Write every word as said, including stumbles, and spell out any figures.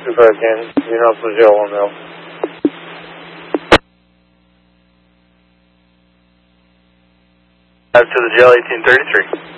Two Hurricane, zero for zero one mil. Back to the J L eighteen thirty-three.